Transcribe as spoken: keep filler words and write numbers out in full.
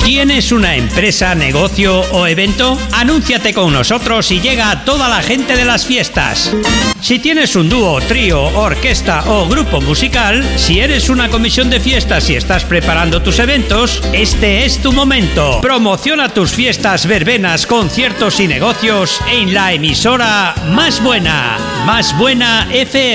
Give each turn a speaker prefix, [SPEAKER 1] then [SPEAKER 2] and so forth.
[SPEAKER 1] ¿Tienes una empresa, negocio o evento? Anúnciate con nosotros y llega a toda la gente de las fiestas. Si tienes un dúo, trío, orquesta o grupo musical, si eres una comisión de fiestas y estás preparando tus eventos, este es tu momento. Promociona tus fiestas, verbenas, conciertos y negocios en la emisora más buena, Más Buena F M.